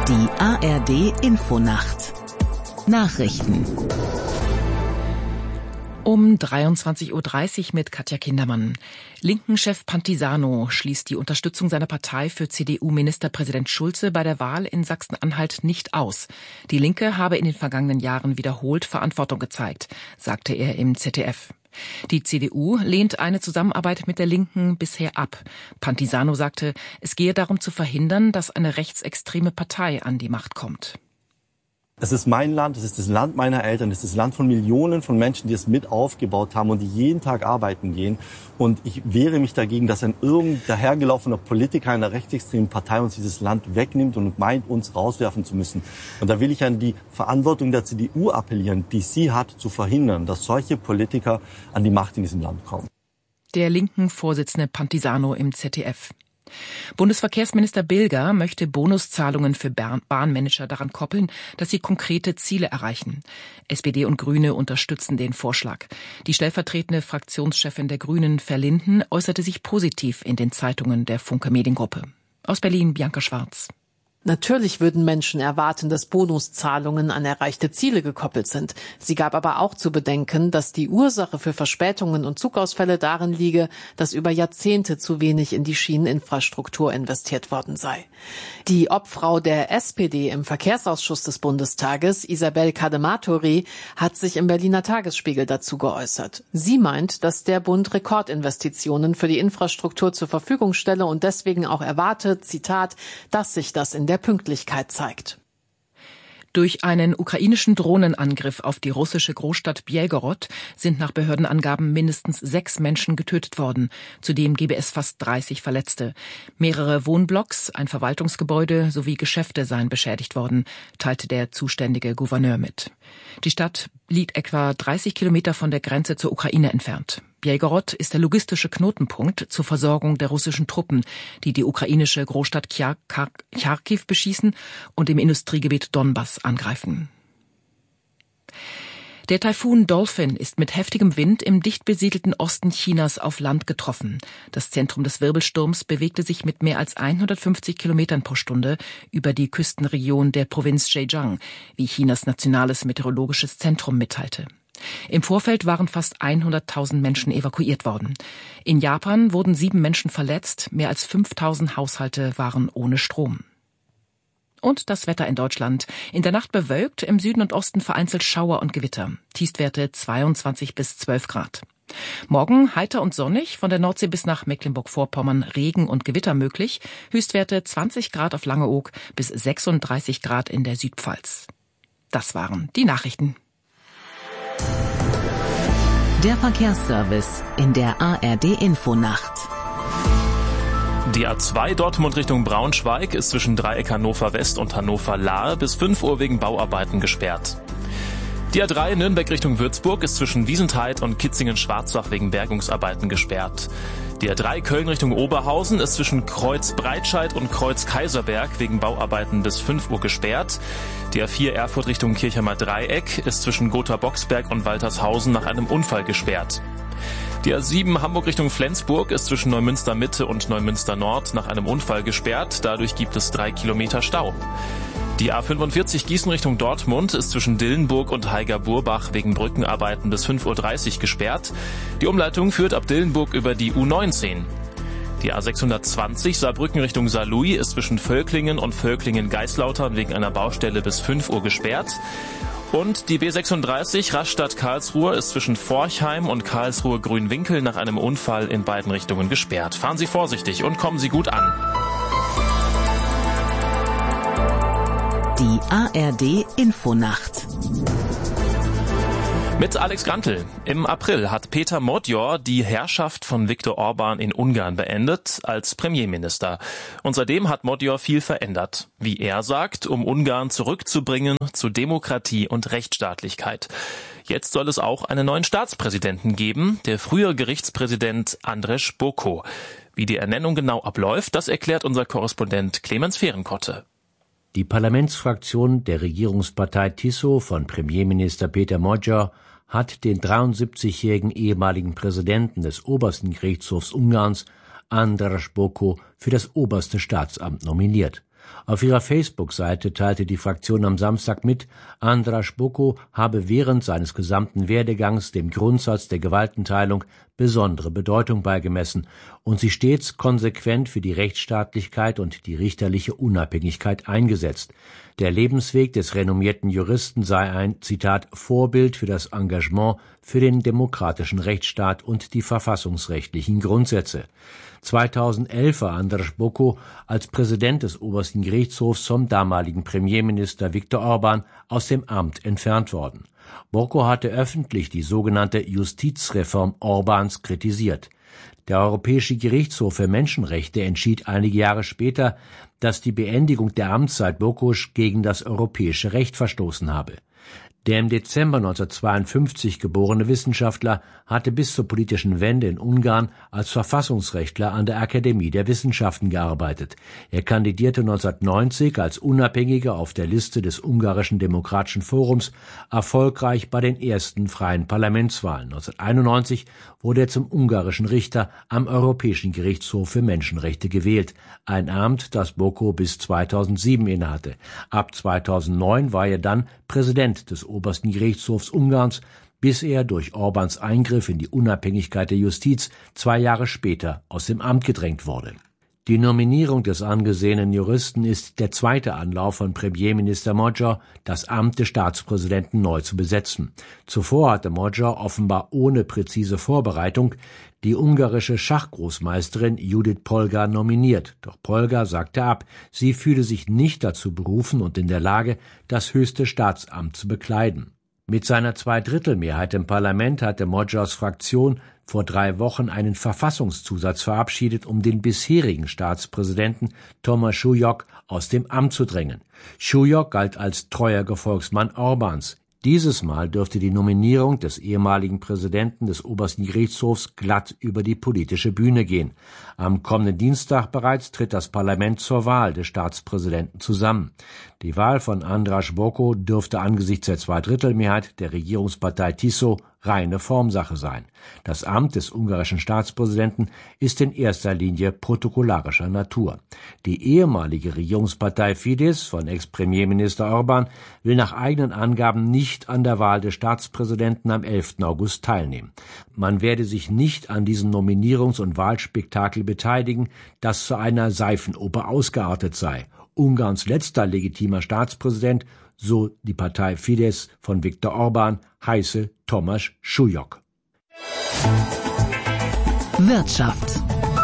Die ARD-Infonacht Nachrichten um 23:30 Uhr mit Katja Kindermann. Linken-Chef Pantisano schließt die Unterstützung seiner Partei für CDU-Ministerpräsident Schulze bei der Wahl in Sachsen-Anhalt nicht aus. Die Linke habe in den vergangenen Jahren wiederholt Verantwortung gezeigt, sagte er im ZDF. Die CDU lehnt eine Zusammenarbeit mit der Linken bisher ab. Pantisano sagte, es gehe darum zu verhindern, dass eine rechtsextreme Partei an die Macht kommt. Es ist mein Land, es ist das Land meiner Eltern, es ist das Land von Millionen von Menschen, die es mit aufgebaut haben und die jeden Tag arbeiten gehen. Und ich wehre mich dagegen, dass ein irgendein dahergelaufener Politiker einer rechtsextremen Partei uns dieses Land wegnimmt und meint, uns rauswerfen zu müssen. Und da will ich an die Verantwortung der CDU appellieren, die sie hat, zu verhindern, dass solche Politiker an die Macht in diesem Land kommen. Der linken Vorsitzende Pantisano im ZDF. Bundesverkehrsminister Bilger möchte Bonuszahlungen für Bahnmanager daran koppeln, dass sie konkrete Ziele erreichen. SPD und Grüne unterstützen den Vorschlag. Die stellvertretende Fraktionschefin der Grünen, Verlinden, äußerte sich positiv in den Zeitungen der Funke Mediengruppe. Aus Berlin, Bianca Schwarz. Natürlich würden Menschen erwarten, dass Bonuszahlungen an erreichte Ziele gekoppelt sind. Sie gab aber auch zu bedenken, dass die Ursache für Verspätungen und Zugausfälle darin liege, dass über Jahrzehnte zu wenig in die Schieneninfrastruktur investiert worden sei. Die Obfrau der SPD im Verkehrsausschuss des Bundestages, Isabel Cadematori, hat sich im Berliner Tagesspiegel dazu geäußert. Sie meint, dass der Bund Rekordinvestitionen für die Infrastruktur zur Verfügung stelle und deswegen auch erwartet, Zitat, dass sich das in der Pünktlichkeit zeigt. Durch einen ukrainischen Drohnenangriff auf die russische Großstadt Bjelgorod sind nach Behördenangaben mindestens 6 Menschen getötet worden. Zudem gebe es fast 30 Verletzte. Mehrere Wohnblocks, ein Verwaltungsgebäude sowie Geschäfte seien beschädigt worden, teilte der zuständige Gouverneur mit. Die Stadt liegt etwa 30 Kilometer von der Grenze zur Ukraine entfernt. Bjelgorod ist der logistische Knotenpunkt zur Versorgung der russischen Truppen, die die ukrainische Großstadt Charkiw beschießen und im Industriegebiet Donbass angreifen. Der Taifun Dolphin ist mit heftigem Wind im dicht besiedelten Osten Chinas auf Land getroffen. Das Zentrum des Wirbelsturms bewegte sich mit mehr als 150 Kilometern pro Stunde über die Küstenregion der Provinz Zhejiang, wie Chinas nationales meteorologisches Zentrum mitteilte. Im Vorfeld waren fast 100.000 Menschen evakuiert worden. In Japan wurden 7 Menschen verletzt, mehr als 5.000 Haushalte waren ohne Strom. Und das Wetter in Deutschland. In der Nacht bewölkt, im Süden und Osten vereinzelt Schauer und Gewitter. Tiefstwerte 22 bis 12 Grad. Morgen heiter und sonnig, von der Nordsee bis nach Mecklenburg-Vorpommern Regen und Gewitter möglich. Höchstwerte 20 Grad auf Langeoog bis 36 Grad in der Südpfalz. Das waren die Nachrichten. Der Verkehrsservice in der ARD-Infonacht. Die A2 Dortmund Richtung Braunschweig ist zwischen Dreieck Hannover West und Hannover Lahe bis 5 Uhr wegen Bauarbeiten gesperrt. Die A3 Nürnberg Richtung Würzburg ist zwischen Wiesentheid und Kitzingen-Schwarzach wegen Bergungsarbeiten gesperrt. Die A3 Köln Richtung Oberhausen ist zwischen Kreuz Breitscheid und Kreuz Kaiserberg wegen Bauarbeiten bis 5 Uhr gesperrt. Die A4 Erfurt Richtung Kirchheimer Dreieck ist zwischen Gotha-Boxberg und Waltershausen nach einem Unfall gesperrt. Die A7 Hamburg Richtung Flensburg ist zwischen Neumünster Mitte und Neumünster Nord nach einem Unfall gesperrt. Dadurch gibt es 3 Kilometer Stau. Die A45 Gießen Richtung Dortmund ist zwischen Dillenburg und Haiger-Burbach wegen Brückenarbeiten bis 5.30 Uhr gesperrt. Die Umleitung führt ab Dillenburg über die U19. Die A620 Saarbrücken Richtung Saarlouis ist zwischen Völklingen und Völklingen-Geislautern wegen einer Baustelle bis 5 Uhr gesperrt. Und die B36 Rastatt-Karlsruhe ist zwischen Forchheim und Karlsruhe-Grünwinkel nach einem Unfall in beiden Richtungen gesperrt. Fahren Sie vorsichtig und kommen Sie gut an. Die ARD-Infonacht. Mit Alex Grantl. Im April hat Peter Modjor die Herrschaft von Viktor Orban in Ungarn beendet als Premierminister. Und seitdem hat Modjor viel verändert. Wie er sagt, um Ungarn zurückzubringen zu Demokratie und Rechtsstaatlichkeit. Jetzt soll es auch einen neuen Staatspräsidenten geben, der frühere Gerichtspräsident Andrzej Boko. Wie die Ernennung genau abläuft, das erklärt unser Korrespondent Clemens Fehrenkotte. Die Parlamentsfraktion der Regierungspartei TISO von Premierminister Peter Modjor hat den 73-jährigen ehemaligen Präsidenten des obersten Gerichtshofs Ungarns, Andrzej Boko, für das oberste Staatsamt nominiert. Auf ihrer Facebook-Seite teilte die Fraktion am Samstag mit, Andras Boko habe während seines gesamten Werdegangs dem Grundsatz der Gewaltenteilung besondere Bedeutung beigemessen und sich stets konsequent für die Rechtsstaatlichkeit und die richterliche Unabhängigkeit eingesetzt. Der Lebensweg des renommierten Juristen sei ein, Zitat, Vorbild für das Engagement für den demokratischen Rechtsstaat und die verfassungsrechtlichen Grundsätze. 2011 war Andras Boko als Präsident des obersten Gerichtshofs vom damaligen Premierminister Viktor Orban aus dem Amt entfernt worden. Boko hatte öffentlich die sogenannte Justizreform Orbans kritisiert. Der Europäische Gerichtshof für Menschenrechte entschied einige Jahre später, dass die Beendigung der Amtszeit Bokos gegen das europäische Recht verstoßen habe. Der im Dezember 1952 geborene Wissenschaftler hatte bis zur politischen Wende in Ungarn als Verfassungsrechtler an der Akademie der Wissenschaften gearbeitet. Er kandidierte 1990 als Unabhängiger auf der Liste des Ungarischen Demokratischen Forums erfolgreich bei den ersten freien Parlamentswahlen. 1991 wurde er zum ungarischen Richter am Europäischen Gerichtshof für Menschenrechte gewählt, ein Amt, das Boko bis 2007 innehatte. Ab 2009 war er dann Präsident des obersten Gerichtshofs Ungarns, bis er durch Orbans Eingriff in die Unabhängigkeit der Justiz 2 Jahre später aus dem Amt gedrängt wurde. Die Nominierung des angesehenen Juristen ist der zweite Anlauf von Premierminister Magyar, das Amt des Staatspräsidenten neu zu besetzen. Zuvor hatte Magyar offenbar ohne präzise Vorbereitung die ungarische Schachgroßmeisterin Judith Polgar nominiert. Doch Polgar sagte ab, sie fühle sich nicht dazu berufen und in der Lage, das höchste Staatsamt zu bekleiden. Mit seiner Zweidrittelmehrheit im Parlament hatte Magyars Fraktion vor 3 Wochen einen Verfassungszusatz verabschiedet, um den bisherigen Staatspräsidenten Thomas Súlyog aus dem Amt zu drängen. Súlyog galt als treuer Gefolgsmann Orbans. Dieses Mal dürfte die Nominierung des ehemaligen Präsidenten des obersten Gerichtshofs glatt über die politische Bühne gehen. Am kommenden Dienstag bereits tritt das Parlament zur Wahl des Staatspräsidenten zusammen. Die Wahl von Andras Boko dürfte angesichts der Zweidrittelmehrheit der Regierungspartei TISO reine Formsache sein. Das Amt des ungarischen Staatspräsidenten ist in erster Linie protokollarischer Natur. Die ehemalige Regierungspartei Fidesz von Ex-Premierminister Orban will nach eigenen Angaben nicht an der Wahl des Staatspräsidenten am 11. August teilnehmen. Man werde sich nicht an diesem Nominierungs- und Wahlspektakel beteiligen, das zu einer Seifenoper ausgeartet sei. Ungarns letzter legitimer Staatspräsident, so die Partei Fidesz von Viktor Orban, heiße Thomas Súlyog. Wirtschaft.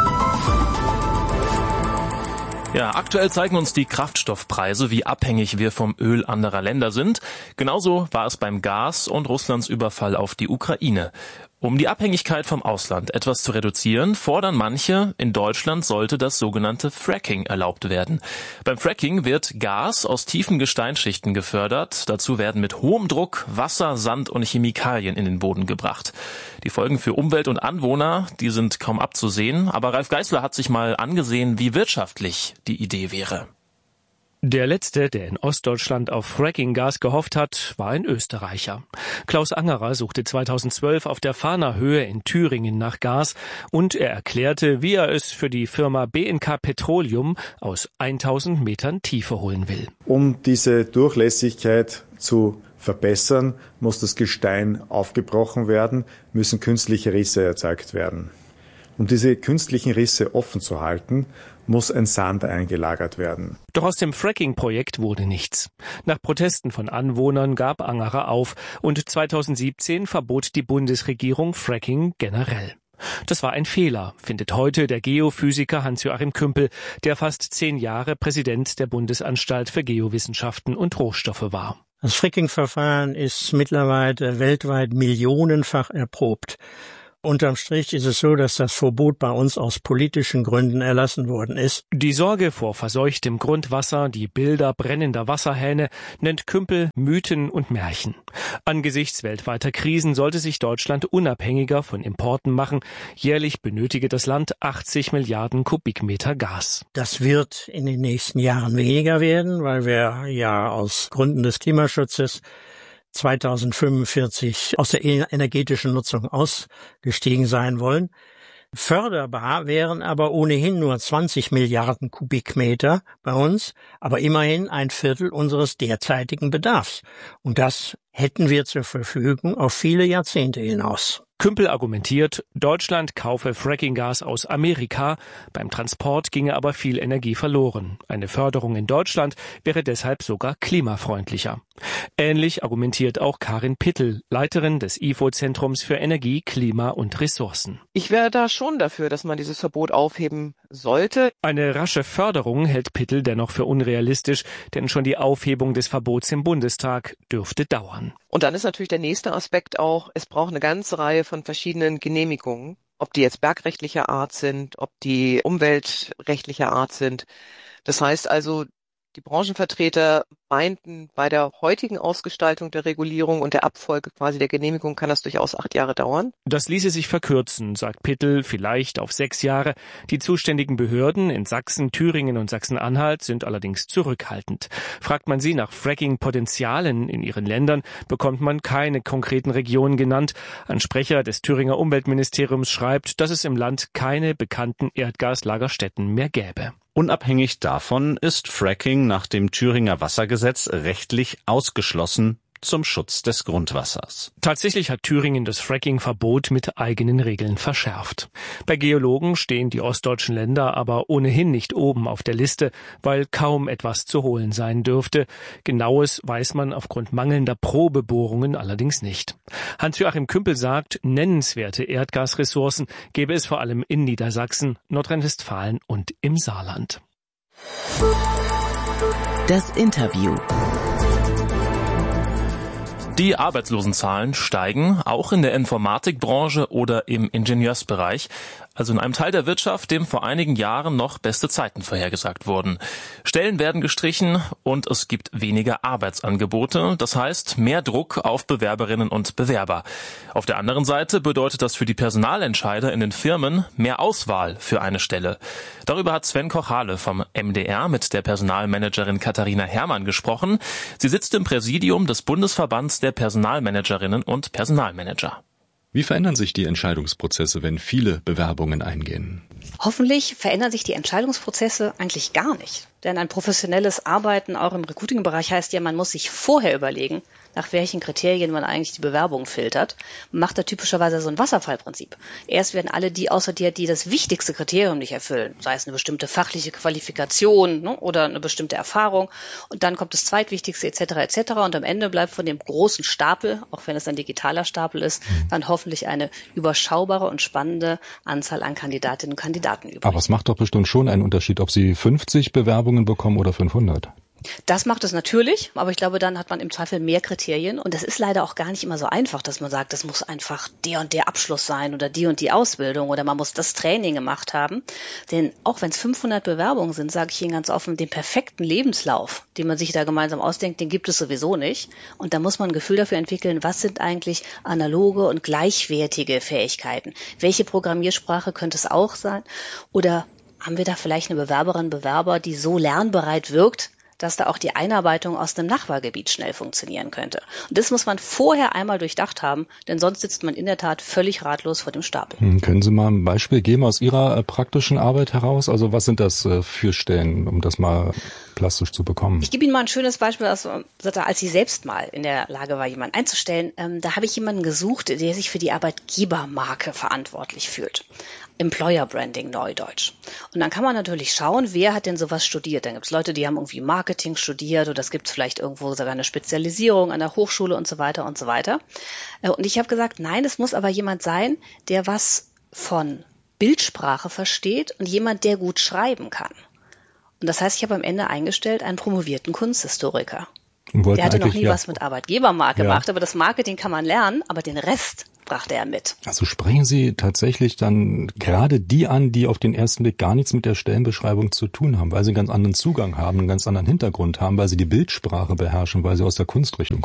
Ja, aktuell zeigen uns die Kraftstoffpreise, wie abhängig wir vom Öl anderer Länder sind. Genauso war es beim Gas und Russlands Überfall auf die Ukraine. Um die Abhängigkeit vom Ausland etwas zu reduzieren, fordern manche, in Deutschland sollte das sogenannte Fracking erlaubt werden. Beim Fracking wird Gas aus tiefen Gesteinsschichten gefördert. Dazu werden mit hohem Druck Wasser, Sand und Chemikalien in den Boden gebracht. Die Folgen für Umwelt und Anwohner, die sind kaum abzusehen. Aber Ralf Geißler hat sich mal angesehen, wie wirtschaftlich die Idee wäre. Der letzte, der in Ostdeutschland auf Fracking-Gas gehofft hat, war ein Österreicher. Klaus Angerer suchte 2012 auf der Fahner Höhe in Thüringen nach Gas und er erklärte, wie er es für die Firma BNK Petroleum aus 1000 Metern Tiefe holen will. Um diese Durchlässigkeit zu verbessern, muss das Gestein aufgebrochen werden, müssen künstliche Risse erzeugt werden. Um diese künstlichen Risse offen zu halten, muss ein Sand eingelagert werden. Doch aus dem Fracking-Projekt wurde nichts. Nach Protesten von Anwohnern gab Angerer auf und 2017 verbot die Bundesregierung Fracking generell. Das war ein Fehler, findet heute der Geophysiker Hans-Joachim Kümpel, der fast 10 Jahre Präsident der Bundesanstalt für Geowissenschaften und Rohstoffe war. Das Fracking-Verfahren ist mittlerweile weltweit millionenfach erprobt. Unterm Strich ist es so, dass das Verbot bei uns aus politischen Gründen erlassen worden ist. Die Sorge vor verseuchtem Grundwasser, die Bilder brennender Wasserhähne nennt Kümpel Mythen und Märchen. Angesichts weltweiter Krisen sollte sich Deutschland unabhängiger von Importen machen. Jährlich benötige das Land 80 Milliarden Kubikmeter Gas. Das wird in den nächsten Jahren weniger werden, weil wir ja aus Gründen des Klimaschutzes 2045 aus der energetischen Nutzung ausgestiegen sein wollen. Förderbar wären aber ohnehin nur 20 Milliarden Kubikmeter bei uns, aber immerhin 1/4 unseres derzeitigen Bedarfs. Und das hätten wir zur Verfügung auf viele Jahrzehnte hinaus. Kümpel argumentiert, Deutschland kaufe Frackinggas aus Amerika, beim Transport ginge aber viel Energie verloren. Eine Förderung in Deutschland wäre deshalb sogar klimafreundlicher. Ähnlich argumentiert auch Karin Pittel, Leiterin des IFO-Zentrums für Energie, Klima und Ressourcen. Ich wäre da schon dafür, dass man dieses Verbot aufheben sollte. Eine rasche Förderung hält Pittel dennoch für unrealistisch, denn schon die Aufhebung des Verbots im Bundestag dürfte dauern. Und dann ist natürlich der nächste Aspekt auch, es braucht eine ganze Reihe von verschiedenen Genehmigungen, ob die jetzt bergrechtlicher Art sind, ob die umweltrechtlicher Art sind. Das heißt also, die Branchenvertreter meinten, bei der heutigen Ausgestaltung der Regulierung und der Abfolge quasi der Genehmigung kann das durchaus 8 Jahre dauern. Das ließe sich verkürzen, sagt Pittel, vielleicht auf 6 Jahre. Die zuständigen Behörden in Sachsen, Thüringen und Sachsen-Anhalt sind allerdings zurückhaltend. Fragt man sie nach Fracking-Potenzialen in ihren Ländern, bekommt man keine konkreten Regionen genannt. Ein Sprecher des Thüringer Umweltministeriums schreibt, dass es im Land keine bekannten Erdgaslagerstätten mehr gäbe. Unabhängig davon ist Fracking nach dem Thüringer Wassergesetz rechtlich ausgeschlossen zum Schutz des Grundwassers. Tatsächlich hat Thüringen das Fracking-Verbot mit eigenen Regeln verschärft. Bei Geologen stehen die ostdeutschen Länder aber ohnehin nicht oben auf der Liste, weil kaum etwas zu holen sein dürfte. Genaues weiß man aufgrund mangelnder Probebohrungen allerdings nicht. Hans-Joachim Kümpel sagt, nennenswerte Erdgasressourcen gäbe es vor allem in Niedersachsen, Nordrhein-Westfalen und im Saarland. Das Interview. Die Arbeitslosenzahlen steigen, auch in der Informatikbranche oder im Ingenieursbereich, also in einem Teil der Wirtschaft, dem vor einigen Jahren noch beste Zeiten vorhergesagt wurden. Stellen werden gestrichen und es gibt weniger Arbeitsangebote, das heißt mehr Druck auf Bewerberinnen und Bewerber. Auf der anderen Seite bedeutet das für die Personalentscheider in den Firmen mehr Auswahl für eine Stelle. Darüber hat Sven Kochale vom MDR mit der Personalmanagerin Katharina Herrmann gesprochen. Sie sitzt im Präsidium des Bundesverbands der Personalmanagerinnen und Personalmanager. Wie verändern sich die Entscheidungsprozesse, wenn viele Bewerbungen eingehen? Hoffentlich verändern sich die Entscheidungsprozesse eigentlich gar nicht. Denn ein professionelles Arbeiten auch im Recruiting-Bereich heißt ja, man muss sich vorher überlegen, nach welchen Kriterien man eigentlich die Bewerbungen filtert. Man macht da typischerweise so ein Wasserfallprinzip. Erst werden alle die aussortiert, die das wichtigste Kriterium nicht erfüllen, sei es eine bestimmte fachliche Qualifikation oder eine bestimmte Erfahrung. Und dann kommt das Zweitwichtigste etc. etc. Und am Ende bleibt von dem großen Stapel, auch wenn es ein digitaler Stapel ist, dann hoffentlich eine überschaubare und spannende Anzahl an Kandidatinnen und Kandidaten übrig. Aber es macht doch bestimmt schon einen Unterschied, ob Sie 50 Bewerbungen bekommen oder 500. Das macht es natürlich, aber ich glaube, dann hat man im Zweifel mehr Kriterien und das ist leider auch gar nicht immer so einfach, dass man sagt, das muss einfach der und der Abschluss sein oder die und die Ausbildung oder man muss das Training gemacht haben. Denn auch wenn es 500 Bewerbungen sind, sage ich Ihnen ganz offen, den perfekten Lebenslauf, den man sich da gemeinsam ausdenkt, den gibt es sowieso nicht. Und da muss man ein Gefühl dafür entwickeln, was sind eigentlich analoge und gleichwertige Fähigkeiten? Welche Programmiersprache könnte es auch sein? Oder haben wir da vielleicht eine Bewerberin, Bewerber, die so lernbereit wirkt, dass da auch die Einarbeitung aus dem Nachbargebiet schnell funktionieren könnte. Und das muss man vorher einmal durchdacht haben, denn sonst sitzt man in der Tat völlig ratlos vor dem Stapel. Können Sie mal ein Beispiel geben aus Ihrer praktischen Arbeit heraus? Also was sind das für Stellen, um das mal plastisch zu bekommen? Ich gebe Ihnen mal ein schönes Beispiel, als ich selbst mal in der Lage war, jemanden einzustellen. Da habe ich jemanden gesucht, der sich für die Arbeitgebermarke verantwortlich fühlt. Employer Branding, Neudeutsch. Und dann kann man natürlich schauen, wer hat denn sowas studiert. Dann gibt es Leute, die haben irgendwie Marketing studiert oder es gibt vielleicht irgendwo sogar eine Spezialisierung an der Hochschule und so weiter und so weiter. Und ich habe gesagt, nein, es muss aber jemand sein, der was von Bildsprache versteht und jemand, der gut schreiben kann. Und das heißt, ich habe am Ende eingestellt einen promovierten Kunsthistoriker. Der hatte noch nie was mit Arbeitgebermarke gemacht, aber das Marketing kann man lernen, aber den Rest brachte er mit. Also sprechen Sie tatsächlich dann gerade die an, die auf den ersten Blick gar nichts mit der Stellenbeschreibung zu tun haben, weil sie einen ganz anderen Zugang haben, einen ganz anderen Hintergrund haben, weil sie die Bildsprache beherrschen, weil sie aus der Kunstrichtung kommen.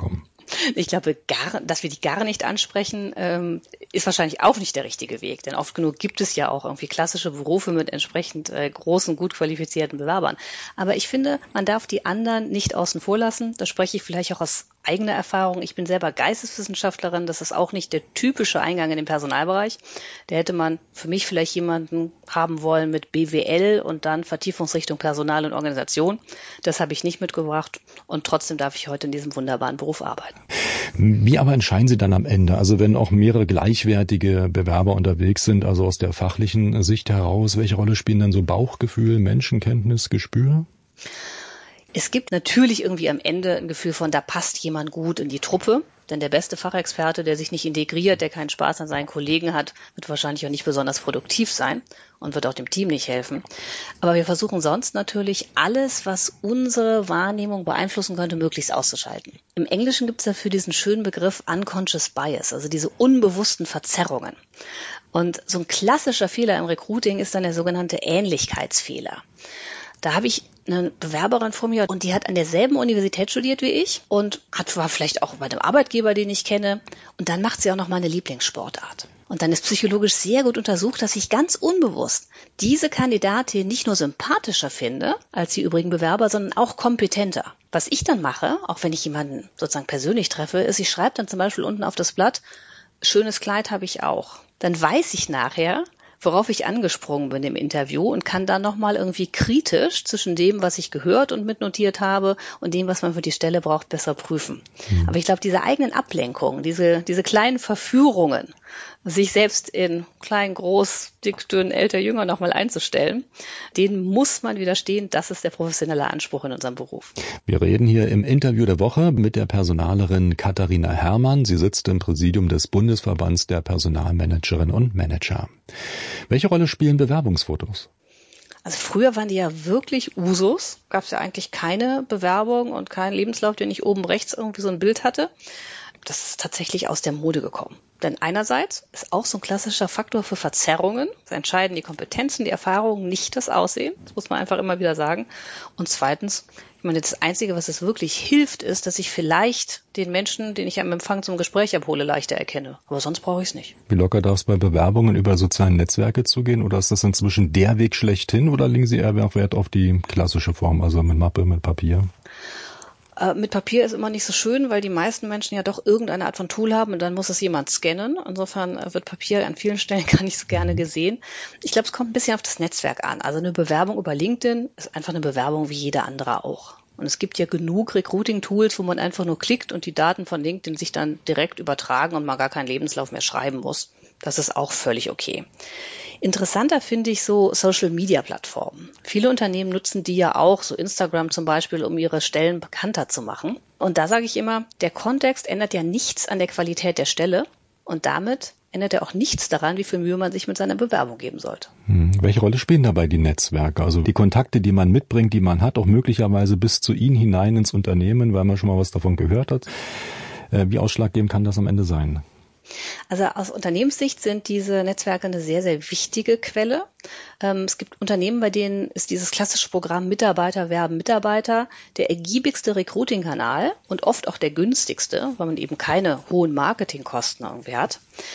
Ich glaube, dass wir die gar nicht ansprechen, ist wahrscheinlich auch nicht der richtige Weg. Denn oft genug gibt es ja auch irgendwie klassische Berufe mit entsprechend großen, gut qualifizierten Bewerbern. Aber ich finde, man darf die anderen nicht außen vor lassen. Da spreche ich vielleicht auch aus eigener Erfahrung. Ich bin selber Geisteswissenschaftlerin. Das ist auch nicht der typische Eingang in den Personalbereich. Da hätte man für mich vielleicht jemanden haben wollen mit BWL und dann Vertiefungsrichtung Personal und Organisation. Das habe ich nicht mitgebracht und trotzdem darf ich heute in diesem wunderbaren Beruf arbeiten. Wie aber entscheiden Sie dann am Ende? Also wenn auch mehrere gleichwertige Bewerber unterwegs sind, also aus der fachlichen Sicht heraus, welche Rolle spielen dann so Bauchgefühl, Menschenkenntnis, Gespür? Es gibt natürlich irgendwie am Ende ein Gefühl von, da passt jemand gut in die Truppe. Denn der beste Fachexperte, der sich nicht integriert, der keinen Spaß an seinen Kollegen hat, wird wahrscheinlich auch nicht besonders produktiv sein und wird auch dem Team nicht helfen. Aber wir versuchen sonst natürlich alles, was unsere Wahrnehmung beeinflussen könnte, möglichst auszuschalten. Im Englischen gibt es dafür diesen schönen Begriff Unconscious Bias, also diese unbewussten Verzerrungen. Und so ein klassischer Fehler im Recruiting ist dann der sogenannte Ähnlichkeitsfehler. Da habe ich eine Bewerberin vor mir und die hat an derselben Universität studiert wie ich und war vielleicht auch bei einem Arbeitgeber, den ich kenne. Und dann macht sie auch noch mal eine Lieblingssportart. Und dann ist psychologisch sehr gut untersucht, dass ich ganz unbewusst diese Kandidatin nicht nur sympathischer finde als die übrigen Bewerber, sondern auch kompetenter. Was ich dann mache, auch wenn ich jemanden sozusagen persönlich treffe, ist, ich schreibe dann zum Beispiel unten auf das Blatt, schönes Kleid habe ich auch. Dann weiß ich nachher, worauf ich angesprungen bin im Interview und kann dann nochmal irgendwie kritisch zwischen dem, was ich gehört und mitnotiert habe und dem, was man für die Stelle braucht, besser prüfen. Aber ich glaube, diese eigenen Ablenkungen, diese kleinen Verführungen, sich selbst in klein, groß, dick, dünn, älter, jünger nochmal einzustellen, denen muss man widerstehen. Das ist der professionelle Anspruch in unserem Beruf. Wir reden hier im Interview der Woche mit der Personalerin Katharina Herrmann. Sie sitzt im Präsidium des Bundesverbands der Personalmanagerinnen und Manager. Welche Rolle spielen Bewerbungsfotos? Also früher waren die ja wirklich Usus. Gab es ja eigentlich keine Bewerbung und keinen Lebenslauf, den ich oben rechts irgendwie so ein Bild hatte. Das ist tatsächlich aus der Mode gekommen. Denn einerseits ist auch so ein klassischer Faktor für Verzerrungen. Es entscheiden die Kompetenzen, die Erfahrungen, nicht das Aussehen. Das muss man einfach immer wieder sagen. Und zweitens, ich meine, das Einzige, was es wirklich hilft, ist, dass ich vielleicht den Menschen, den ich am Empfang zum Gespräch abhole, leichter erkenne. Aber sonst brauche ich es nicht. Wie locker darf es bei Bewerbungen über soziale Netzwerke zugehen? Oder ist das inzwischen der Weg schlechthin? Oder legen Sie eher Wert auf die klassische Form, also mit Mappe, mit Papier? Mit Papier ist immer nicht so schön, weil die meisten Menschen ja doch irgendeine Art von Tool haben und dann muss es jemand scannen. Insofern wird Papier an vielen Stellen gar nicht so gerne gesehen. Ich glaube, es kommt ein bisschen auf das Netzwerk an. Also eine Bewerbung über LinkedIn ist einfach eine Bewerbung wie jede andere auch. Und es gibt ja genug Recruiting-Tools, wo man einfach nur klickt und die Daten von LinkedIn sich dann direkt übertragen und man gar keinen Lebenslauf mehr schreiben muss. Das ist auch völlig okay. Interessanter finde ich so Social-Media-Plattformen. Viele Unternehmen nutzen die ja auch, so Instagram zum Beispiel, um ihre Stellen bekannter zu machen. Und da sage ich immer, der Kontext ändert ja nichts an der Qualität der Stelle und damit ändert er auch nichts daran, wie viel Mühe man sich mit seiner Bewerbung geben sollte. Welche Rolle spielen dabei die Netzwerke? Also die Kontakte, die man mitbringt, die man hat, auch möglicherweise bis zu Ihnen hinein ins Unternehmen, weil man schon mal was davon gehört hat. Wie ausschlaggebend kann das am Ende sein? Also aus Unternehmenssicht sind diese Netzwerke eine sehr, sehr wichtige Quelle. Es gibt Unternehmen, bei denen ist dieses klassische Programm Mitarbeiter werben Mitarbeiter der ergiebigste Recruiting-Kanal und oft auch der günstigste, weil man eben keine hohen Marketingkosten irgendwie hat.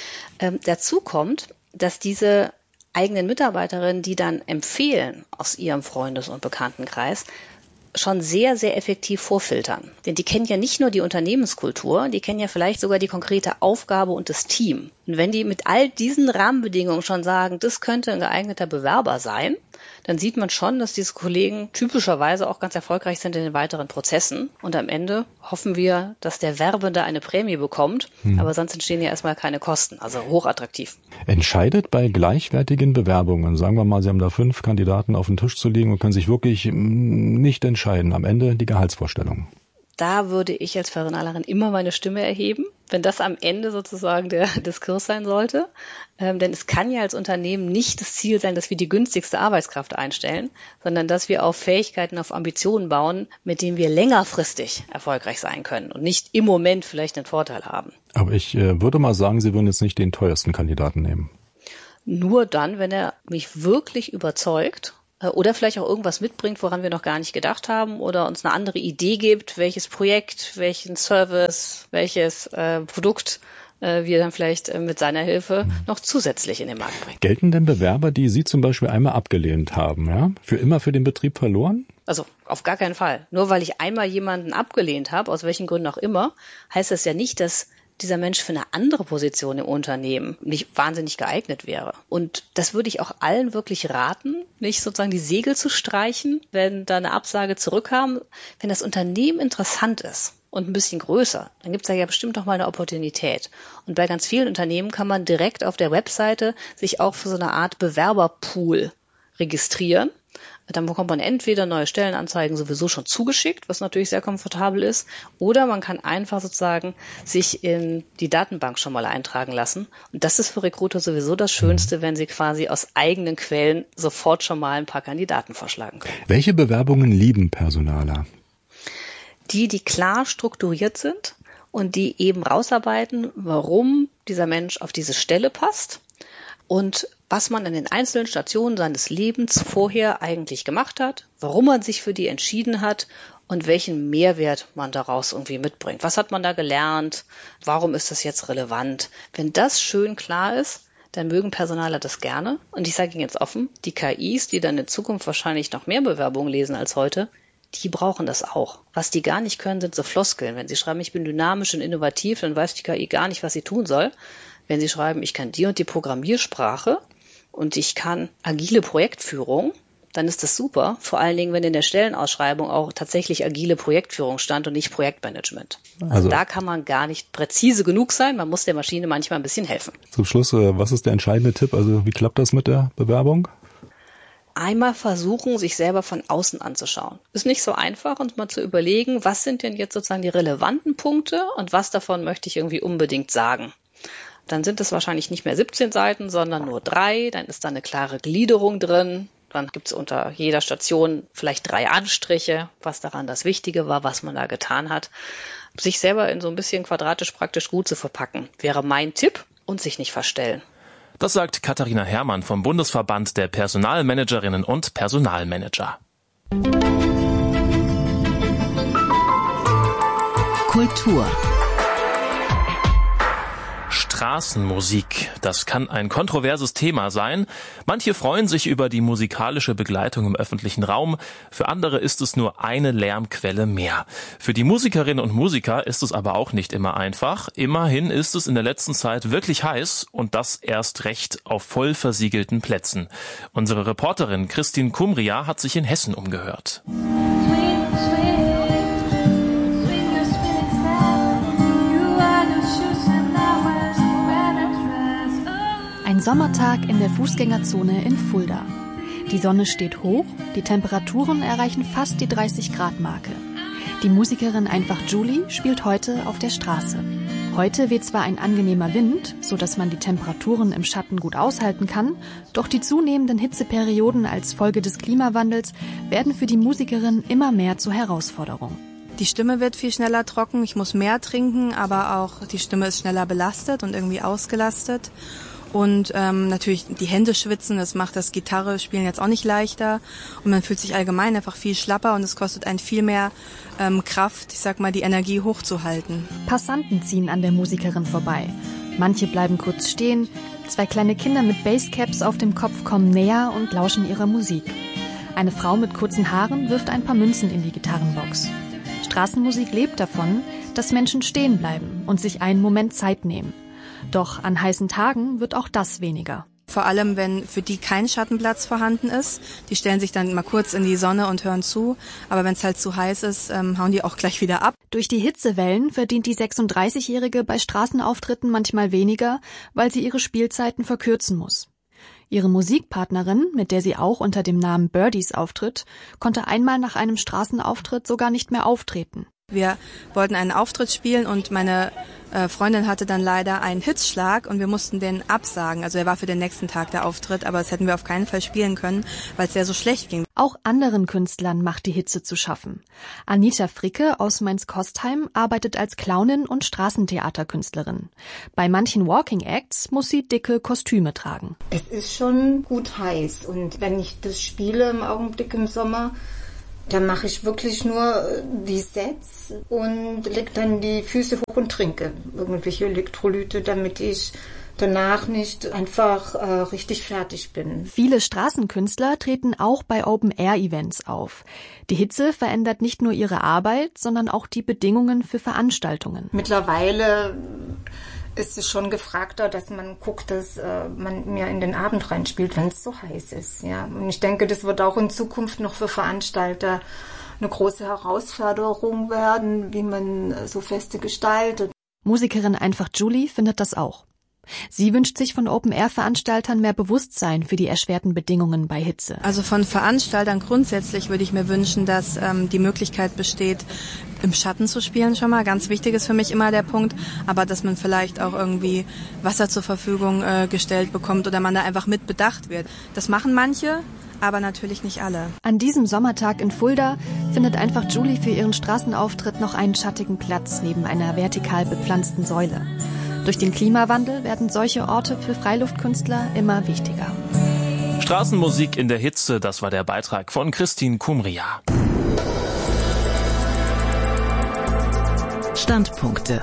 Dazu kommt, dass diese eigenen Mitarbeiterinnen, die dann empfehlen aus ihrem Freundes- und Bekanntenkreis, schon sehr, sehr effektiv vorfiltern. Denn die kennen ja nicht nur die Unternehmenskultur, die kennen ja vielleicht sogar die konkrete Aufgabe und das Team. Und wenn die mit all diesen Rahmenbedingungen schon sagen, das könnte ein geeigneter Bewerber sein, dann sieht man schon, dass diese Kollegen typischerweise auch ganz erfolgreich sind in den weiteren Prozessen. Und am Ende hoffen wir, dass der Werbende eine Prämie bekommt, aber sonst entstehen ja erstmal keine Kosten, also hochattraktiv. Entscheidet bei gleichwertigen Bewerbungen, sagen wir mal, Sie haben da 5 Kandidaten auf den Tisch zu legen und können sich wirklich nicht entscheiden, am Ende die Gehaltsvorstellung? Da würde ich als Personalerin immer meine Stimme erheben, wenn das am Ende sozusagen der Diskurs sein sollte. Denn es kann ja als Unternehmen nicht das Ziel sein, dass wir die günstigste Arbeitskraft einstellen, sondern dass wir auf Fähigkeiten, auf Ambitionen bauen, mit denen wir längerfristig erfolgreich sein können und nicht im Moment vielleicht einen Vorteil haben. Aber ich würde mal sagen, Sie würden jetzt nicht den teuersten Kandidaten nehmen. Nur dann, wenn er mich wirklich überzeugt oder vielleicht auch irgendwas mitbringt, woran wir noch gar nicht gedacht haben oder uns eine andere Idee gibt, welches Projekt, welchen Service, welches Produkt wir dann vielleicht mit seiner Hilfe noch zusätzlich in den Markt bringen. Gelten denn Bewerber, die Sie zum Beispiel einmal abgelehnt haben, ja, für immer für den Betrieb verloren? Also auf gar keinen Fall. Nur weil ich einmal jemanden abgelehnt habe, aus welchen Gründen auch immer, heißt das ja nicht, dass dieser Mensch für eine andere Position im Unternehmen nicht wahnsinnig geeignet wäre. Und das würde ich auch allen wirklich raten, nicht sozusagen die Segel zu streichen, wenn da eine Absage zurückkam. Wenn das Unternehmen interessant ist und ein bisschen größer, dann gibt es da ja bestimmt noch mal eine Opportunität. Und bei ganz vielen Unternehmen kann man direkt auf der Webseite sich auch für so eine Art Bewerberpool registrieren. Dann bekommt man entweder neue Stellenanzeigen sowieso schon zugeschickt, was natürlich sehr komfortabel ist, oder man kann einfach sozusagen sich in die Datenbank schon mal eintragen lassen. Und das ist für Recruiter sowieso das Schönste, wenn sie quasi aus eigenen Quellen sofort schon mal ein paar Kandidaten vorschlagen können. Welche Bewerbungen lieben Personaler? Die klar strukturiert sind und die eben rausarbeiten, warum dieser Mensch auf diese Stelle passt und was man an den einzelnen Stationen seines Lebens vorher eigentlich gemacht hat, warum man sich für die entschieden hat und welchen Mehrwert man daraus irgendwie mitbringt. Was hat man da gelernt? Warum ist das jetzt relevant? Wenn das schön klar ist, dann mögen Personaler das gerne. Und ich sage Ihnen jetzt offen, die KIs, die dann in Zukunft wahrscheinlich noch mehr Bewerbungen lesen als heute, die brauchen das auch. Was die gar nicht können, sind so Floskeln. Wenn sie schreiben, ich bin dynamisch und innovativ, dann weiß die KI gar nicht, was sie tun soll. Wenn sie schreiben, ich kann die und die Programmiersprache und ich kann agile Projektführung, dann ist das super. Vor allen Dingen, wenn in der Stellenausschreibung auch tatsächlich agile Projektführung stand und nicht Projektmanagement. Also da kann man gar nicht präzise genug sein. Man muss der Maschine manchmal ein bisschen helfen. Zum Schluss, was ist der entscheidende Tipp? Also wie klappt das mit der Bewerbung? Einmal versuchen, sich selber von außen anzuschauen. Ist nicht so einfach, uns mal zu überlegen, was sind denn jetzt sozusagen die relevanten Punkte und was davon möchte ich irgendwie unbedingt sagen. Dann sind es wahrscheinlich nicht mehr 17 Seiten, sondern nur 3. Dann ist da eine klare Gliederung drin. Dann gibt es unter jeder Station vielleicht 3 Anstriche, was daran das Wichtige war, was man da getan hat. Sich selber in so ein bisschen quadratisch praktisch gut zu verpacken, wäre mein Tipp, und sich nicht verstellen. Das sagt Katharina Herrmann vom Bundesverband der Personalmanagerinnen und Personalmanager. Kultur. Straßenmusik, das kann ein kontroverses Thema sein. Manche freuen sich über die musikalische Begleitung im öffentlichen Raum, für andere ist es nur eine Lärmquelle mehr. Für die Musikerinnen und Musiker ist es aber auch nicht immer einfach. Immerhin ist es in der letzten Zeit wirklich heiß und das erst recht auf voll versiegelten Plätzen. Unsere Reporterin Christine Kumria hat sich in Hessen umgehört. Ein Sommertag in der Fußgängerzone in Fulda. Die Sonne steht hoch, die Temperaturen erreichen fast die 30-Grad-Marke. Die Musikerin Einfach Julie spielt heute auf der Straße. Heute weht zwar ein angenehmer Wind, so dass man die Temperaturen im Schatten gut aushalten kann, doch die zunehmenden Hitzeperioden als Folge des Klimawandels werden für die Musikerin immer mehr zur Herausforderung. Die Stimme wird viel schneller trocken, ich muss mehr trinken, aber auch die Stimme ist schneller belastet und irgendwie ausgelastet. Und natürlich die Hände schwitzen, das macht das Gitarre-Spielen jetzt auch nicht leichter. Und man fühlt sich allgemein einfach viel schlapper und es kostet einen viel mehr Kraft, ich sag mal, die Energie hochzuhalten. Passanten ziehen an der Musikerin vorbei. Manche bleiben kurz stehen. 2 kleine Kinder mit Basscaps auf dem Kopf kommen näher und lauschen ihrer Musik. Eine Frau mit kurzen Haaren wirft ein paar Münzen in die Gitarrenbox. Straßenmusik lebt davon, dass Menschen stehen bleiben und sich einen Moment Zeit nehmen. Doch an heißen Tagen wird auch das weniger. Vor allem, wenn für die kein Schattenplatz vorhanden ist. Die stellen sich dann mal kurz in die Sonne und hören zu. Aber wenn es halt zu heiß ist, hauen die auch gleich wieder ab. Durch die Hitzewellen verdient die 36-Jährige bei Straßenauftritten manchmal weniger, weil sie ihre Spielzeiten verkürzen muss. Ihre Musikpartnerin, mit der sie auch unter dem Namen Birdies auftritt, konnte einmal nach einem Straßenauftritt sogar nicht mehr auftreten. Wir wollten einen Auftritt spielen und meine Freundin hatte dann leider einen Hitzschlag und wir mussten den absagen. Also er war für den nächsten Tag der Auftritt, aber das hätten wir auf keinen Fall spielen können, weil es ja so schlecht ging. Auch anderen Künstlern macht die Hitze zu schaffen. Anita Fricke aus Mainz-Kostheim arbeitet als Clownin und Straßentheaterkünstlerin. Bei manchen Walking Acts muss sie dicke Kostüme tragen. Es ist schon gut heiß und wenn ich das spiele im Augenblick im Sommer, dann mache ich wirklich nur die Sets und leg dann die Füße hoch und trinke irgendwelche Elektrolyte, damit ich danach nicht einfach richtig fertig bin. Viele Straßenkünstler treten auch bei Open-Air-Events auf. Die Hitze verändert nicht nur ihre Arbeit, sondern auch die Bedingungen für Veranstaltungen. Mittlerweile ist es schon gefragter, dass man guckt, dass man mehr in den Abend reinspielt, wenn es so heiß ist. Ja. Und ich denke, das wird auch in Zukunft noch für Veranstalter eine große Herausforderung werden, wie man so Feste gestaltet. Musikerin Einfach Julie findet das auch. Sie wünscht sich von Open-Air-Veranstaltern mehr Bewusstsein für die erschwerten Bedingungen bei Hitze. Also von Veranstaltern grundsätzlich würde ich mir wünschen, dass die Möglichkeit besteht, im Schatten zu spielen schon mal. Ganz wichtig ist für mich immer der Punkt, aber dass man vielleicht auch irgendwie Wasser zur Verfügung gestellt bekommt oder man da einfach mit bedacht wird. Das machen manche, aber natürlich nicht alle. An diesem Sommertag in Fulda findet Einfach Julie für ihren Straßenauftritt noch einen schattigen Platz neben einer vertikal bepflanzten Säule. Durch den Klimawandel werden solche Orte für Freiluftkünstler immer wichtiger. Straßenmusik in der Hitze, das war der Beitrag von Christine Kumria. Standpunkte.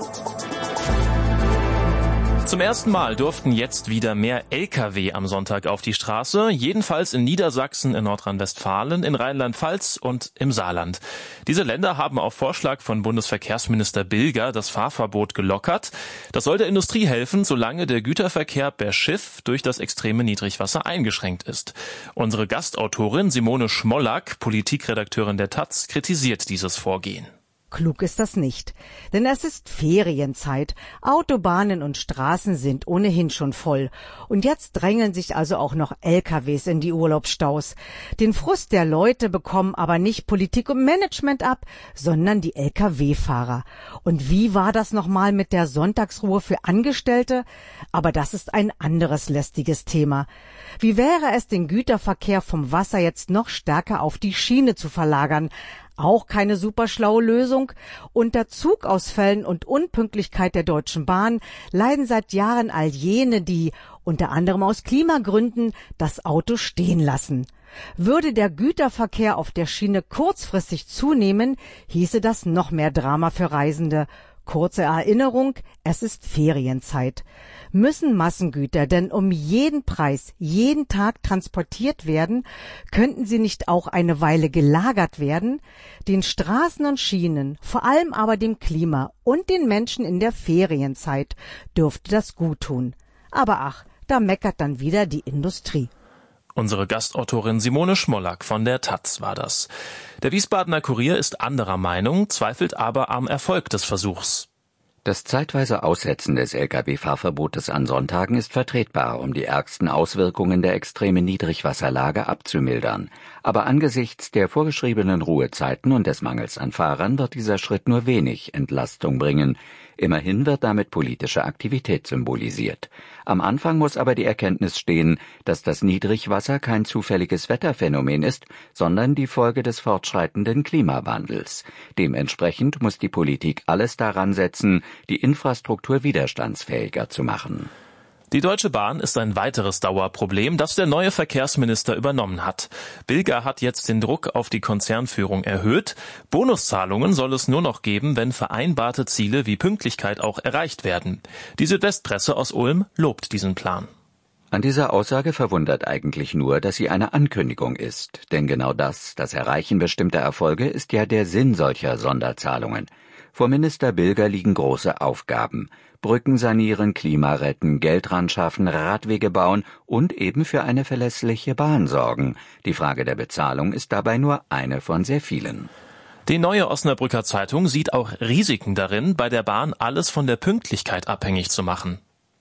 Zum ersten Mal durften jetzt wieder mehr Lkw am Sonntag auf die Straße, jedenfalls in Niedersachsen, in Nordrhein-Westfalen, in Rheinland-Pfalz und im Saarland. Diese Länder haben auf Vorschlag von Bundesverkehrsminister Bilger das Fahrverbot gelockert. Das soll der Industrie helfen, solange der Güterverkehr per Schiff durch das extreme Niedrigwasser eingeschränkt ist. Unsere Gastautorin Simone Schmollack, Politikredakteurin der taz, kritisiert dieses Vorgehen. Klug ist das nicht, denn es ist Ferienzeit. Autobahnen und Straßen sind ohnehin schon voll. Und jetzt drängeln sich also auch noch LKWs in die Urlaubsstaus. Den Frust der Leute bekommen aber nicht Politik und Management ab, sondern die LKW-Fahrer. Und wie war das nochmal mit der Sonntagsruhe für Angestellte? Aber das ist ein anderes lästiges Thema. Wie wäre es, den Güterverkehr vom Wasser jetzt noch stärker auf die Schiene zu verlagern? Auch keine superschlaue Lösung. Unter Zugausfällen und Unpünktlichkeit der Deutschen Bahn leiden seit Jahren all jene, die, unter anderem aus Klimagründen, das Auto stehen lassen. Würde der Güterverkehr auf der Schiene kurzfristig zunehmen, hieße das noch mehr Drama für Reisende. Kurze Erinnerung, es ist Ferienzeit. Müssen Massengüter denn um jeden Preis jeden Tag transportiert werden? Könnten sie nicht auch eine Weile gelagert werden? Den Straßen und Schienen, vor allem aber dem Klima und den Menschen in der Ferienzeit dürfte das gut tun. Aber ach, da meckert dann wieder die Industrie. Unsere Gastautorin Simone Schmollack von der taz war das. Der Wiesbadener Kurier ist anderer Meinung, zweifelt aber am Erfolg des Versuchs. Das zeitweise Aussetzen des Lkw-Fahrverbotes an Sonntagen ist vertretbar, um die ärgsten Auswirkungen der extremen Niedrigwasserlage abzumildern. Aber angesichts der vorgeschriebenen Ruhezeiten und des Mangels an Fahrern wird dieser Schritt nur wenig Entlastung bringen. Immerhin wird damit politische Aktivität symbolisiert. Am Anfang muss aber die Erkenntnis stehen, dass das Niedrigwasser kein zufälliges Wetterphänomen ist, sondern die Folge des fortschreitenden Klimawandels. Dementsprechend muss die Politik alles daran setzen, die Infrastruktur widerstandsfähiger zu machen. Die Deutsche Bahn ist ein weiteres Dauerproblem, das der neue Verkehrsminister übernommen hat. Bilger hat jetzt den Druck auf die Konzernführung erhöht. Bonuszahlungen soll es nur noch geben, wenn vereinbarte Ziele wie Pünktlichkeit auch erreicht werden. Die Südwestpresse aus Ulm lobt diesen Plan. An dieser Aussage verwundert eigentlich nur, dass sie eine Ankündigung ist. Denn genau das Erreichen bestimmter Erfolge, ist ja der Sinn solcher Sonderzahlungen. Vor Minister Bilger liegen große Aufgaben. Brücken sanieren, Klima retten, Geld ran schaffen, Radwege bauen und eben für eine verlässliche Bahn sorgen. Die Frage der Bezahlung ist dabei nur eine von sehr vielen. Die Neue Osnabrücker Zeitung sieht auch Risiken darin, bei der Bahn alles von der Pünktlichkeit abhängig zu machen.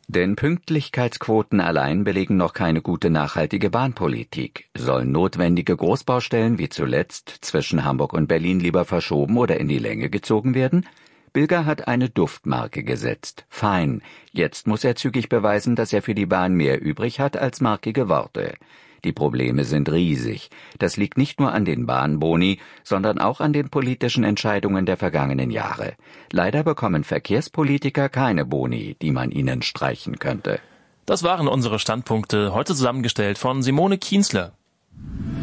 Denn Pünktlichkeitsquoten allein belegen noch keine gute nachhaltige Bahnpolitik. Sollen notwendige Großbaustellen wie zuletzt zwischen Hamburg und Berlin lieber verschoben oder in die Länge gezogen werden? Bilger hat eine Duftmarke gesetzt. Fein. Jetzt muss er zügig beweisen, dass er für die Bahn mehr übrig hat als markige Worte. Die Probleme sind riesig. Das liegt nicht nur an den Bahnboni, sondern auch an den politischen Entscheidungen der vergangenen Jahre. Leider bekommen Verkehrspolitiker keine Boni, die man ihnen streichen könnte. Das waren unsere Standpunkte, heute zusammengestellt von Simone Kienzle.